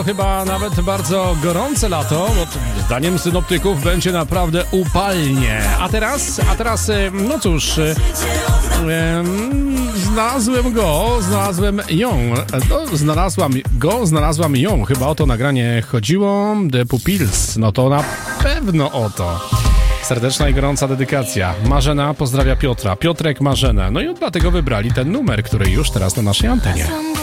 Chyba nawet bardzo gorące lato, bo zdaniem synoptyków będzie naprawdę upalnie. A teraz, no cóż, znalazłam ją. Chyba o to nagranie chodziło. The Pupils, no to na pewno o to. Serdeczna i gorąca dedykacja. Marzena pozdrawia Piotra. Piotrek Marzenę. No i dlatego wybrali ten numer, który już teraz na naszej antenie.